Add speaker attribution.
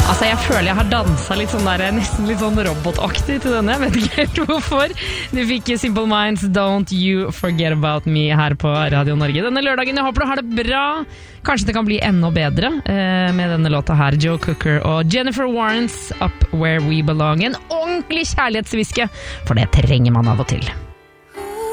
Speaker 1: Altså, jeg føler jeg har danset litt sånn der, nesten litt sånn robotaktig til denne. Jeg vet ikke helt hvorfor. Du fikk Simple Minds, Don't You Forget About Me her på Radio Norge. Denne lørdagen, jeg håper du har det bra. Kanskje det kan bli enda bedre med denne låta her. Joe Cocker og Jennifer Warnes, Up Where We Belong. En ordentlig kjærlighetshviske, for det trenger man av og til.